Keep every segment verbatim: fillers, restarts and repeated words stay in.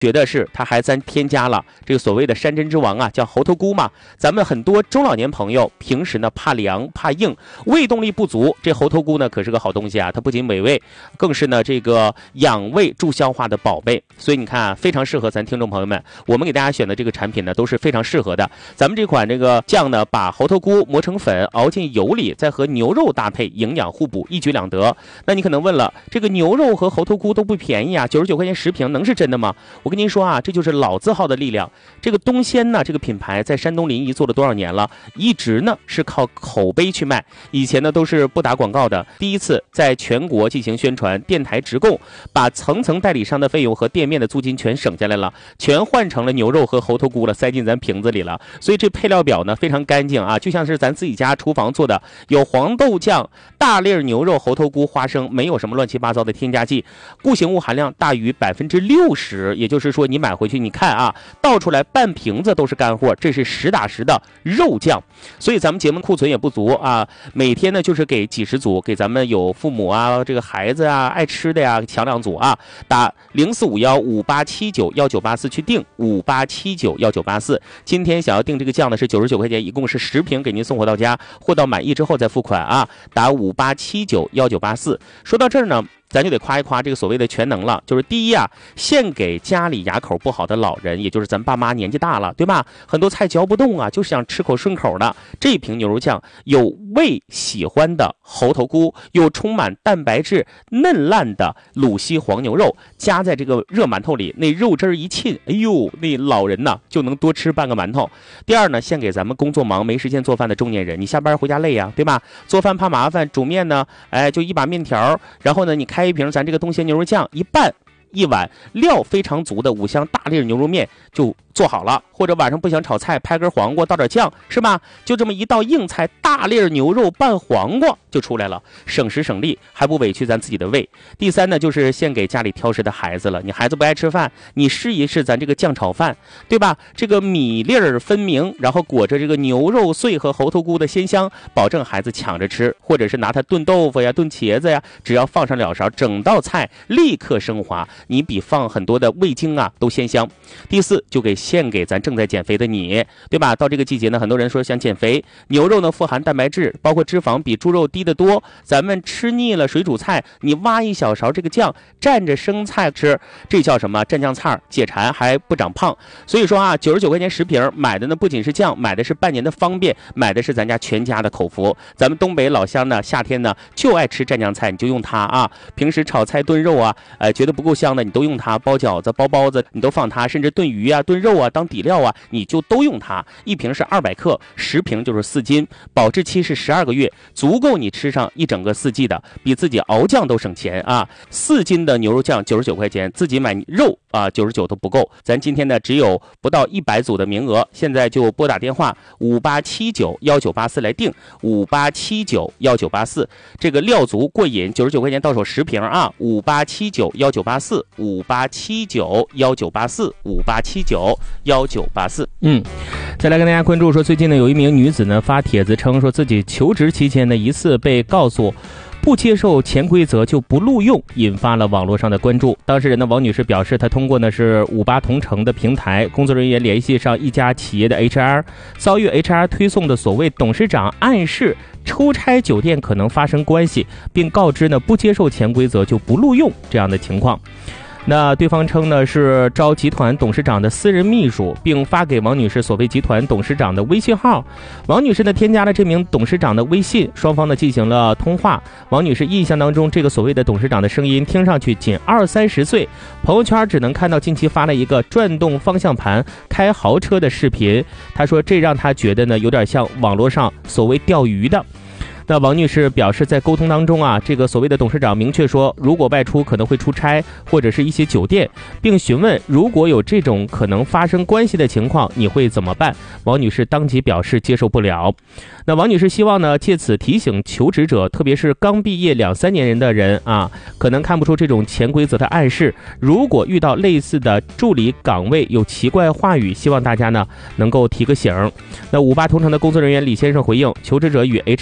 觉得是它还咱添加了这个所谓的山珍之王啊，叫猴头菇嘛。咱们很多中老年朋友平时呢怕凉怕硬，胃动力不足，这猴头菇呢可是个好东西啊，它不仅美味，更是呢这个养胃助消化的宝贝。所以你看啊，非常适合咱听众朋友们，我们给大家选的这个产品呢都是非常适合的。咱们这款这个酱呢，把猴头菇磨成粉，熬进油里，再和牛肉搭配，营养互补，一举两得。那你可能问了，这个牛肉和猴头菇都不便宜啊，九十九块钱十瓶，能是真的吗？我跟您说啊，这就是老字号的力量。这个东鲜呢，这个品牌在山东临沂做了多少年了？一直呢是靠口碑去卖，以前呢都是不打广告的。第一次在全国进行宣传，电台直供，把层层代理商的费用和店面的租金全省下来了，全换成了牛肉和猴头菇了，塞进咱瓶子里了。所以这配料表呢非常干净啊，就像是咱自己家厨房做的，有黄豆酱、大粒牛肉、猴头菇、花生，没有什么乱七八糟的添加剂，固形物含量大于百分之六十，也就是说你买回去你看啊，倒出来半瓶子都是干货，这是实打实的肉酱。所以咱们节目库存也不足啊，每天呢就是给几十组，给咱们有父母啊、这个孩子啊、爱吃的呀，抢两组啊，打零四五幺五八七九幺九八四去订五八七九幺九八四。今天想要订这个酱呢是九十九块钱，一共是十瓶给您送货到家，货到满意之后再付款啊，打五八七九幺九八四。说到这儿呢，咱就得夸一夸这个所谓的全能了，就是第一啊，献给家里牙口不好的老人，也就是咱爸妈年纪大了，对吧？很多菜嚼不动啊，就是想吃口顺口的。这瓶牛肉酱有胃喜欢的猴头菇，有充满蛋白质嫩烂的鲁西黄牛肉，加在这个热馒头里，那肉汁儿一沁，哎呦，那老人呐就能多吃半个馒头。第二呢，献给咱们工作忙没时间做饭的中年人，你下班回家累呀，对吧？做饭怕麻烦，煮面呢，哎，就一把面条，然后呢，你开一瓶咱这个东鲜牛肉酱，一拌一碗料非常足的五香大粒牛肉面就做好了。或者晚上不想炒菜，拍根黄瓜倒点酱，是吧？就这么一道硬菜，大粒牛肉拌黄瓜就出来了，省时省力，还不委屈咱自己的胃。第三呢，就是献给家里挑食的孩子了。你孩子不爱吃饭，你试一试咱这个酱炒饭，对吧？这个米粒儿分明，然后裹着这个牛肉碎和猴头菇的鲜香，保证孩子抢着吃。或者是拿它炖豆腐呀、炖茄子呀，只要放上两勺，整道菜立刻升华，你比放很多的味精啊都鲜香。第四，就给献给咱正在减肥的你，对吧？到这个季节呢，很多人说想减肥，牛肉呢富含蛋白质，包括脂肪比猪肉低得多。咱们吃腻了水煮菜，你挖一小勺这个酱，蘸着生菜吃，这叫什么？蘸酱菜，解馋还不长胖。所以说啊，九十九块钱十瓶，买的呢不仅是酱，买的是半年的方便，买的是咱家全家的口福。咱们东北老乡呢，夏天呢就爱吃蘸酱菜，你就用它啊。平时炒菜炖肉啊，呃，觉得不够香的，你都用它；包饺子、包包子，你都放它；甚至炖鱼啊、炖肉啊当底料啊，你就都用它。一瓶是二百克，十瓶就是四斤，保质期是十二个月，足够你吃上一整个四季的，比自己熬酱都省钱啊！四斤的牛肉酱九十九块钱，自己买肉啊九十九都不够。咱今天呢只有不到一百组的名额，现在就拨打电话五八七九幺九八四来订，五八七九幺九八四。这个料足过瘾，九十九块钱到手十瓶啊！五八七九幺九八四，五八七九幺九八四，五八七九幺九八四。嗯，再来跟大家关注说，最近呢有一名女子呢发帖子称说自己求职期间呢一次被告诉不接受潜规则就不录用，引发了网络上的关注。当事人的王女士表示，她通过呢是五八同城的平台，工作人员联系上一家企业的 H R， 遭遇 H R 推送的所谓董事长暗示出差酒店可能发生关系，并告知呢不接受潜规则就不录用这样的情况。那对方称呢是招集团董事长的私人秘书，并发给王女士所谓集团董事长的微信号。王女士呢添加了这名董事长的微信，双方呢进行了通话。王女士印象当中，这个所谓的董事长的声音听上去仅二三十岁，朋友圈只能看到近期发了一个转动方向盘开豪车的视频。她说这让她觉得呢有点像网络上所谓钓鱼的。那王女士表示，在沟通当中啊，这个所谓的董事长明确说，如果外出可能会出差或者是一些酒店，并询问如果有这种可能发生关系的情况，你会怎么办？王女士当即表示接受不了。那王女士希望呢，借此提醒求职者，特别是刚毕业两三年人的人啊，可能看不出这种潜规则的暗示。如果遇到类似的助理岗位有奇怪话语，希望大家呢能够提个醒。那五八同城的工作人员李先生回应，求职者与 H R 的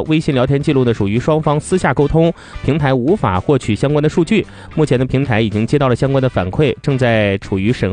微信聊天记录呢属于双方私下沟通，平台无法获取相关的数据。目前的平台已经接到了相关的反馈，正在处于审